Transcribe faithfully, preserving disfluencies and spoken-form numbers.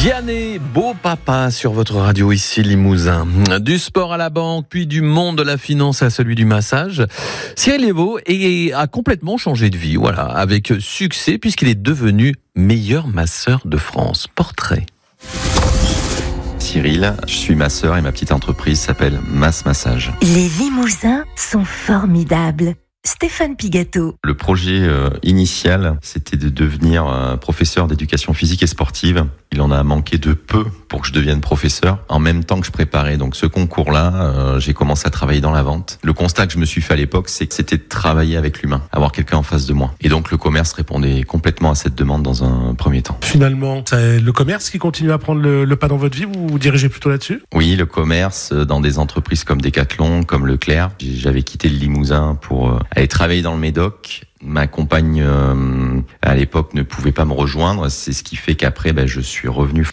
Vianney, beau papa sur votre radio ici Limousin. Du sport à la banque, puis du monde de la finance à celui du massage. Cyril Evo est, a complètement changé de vie, voilà, avec succès puisqu'il est devenu meilleur masseur de France. Portrait. Cyril, je suis masseur et ma petite entreprise s'appelle Mass Massage. Les Limousins sont formidables. Stéphane Pigato. Le projet euh, initial, c'était de devenir euh, professeur d'éducation physique et sportive. Il en a manqué de peu pour que je devienne professeur. En même temps que je préparais donc ce concours-là, euh, j'ai commencé à travailler dans la vente. Le constat que je me suis fait à l'époque, c'est que c'était de travailler avec l'humain, avoir quelqu'un en face de moi. Et donc le commerce répondait complètement à cette demande dans un premier temps. Finalement, c'est le commerce qui continue à prendre le, le pas dans votre vie, vous vous dirigez plutôt là-dessus ? Oui, le commerce dans des entreprises comme Decathlon, comme Leclerc. J'avais quitté le Limousin pour euh, aller travailler dans le Médoc. Ma compagne, euh, à l'époque, ne pouvait pas me rejoindre. C'est ce qui fait qu'après, ben, je suis revenu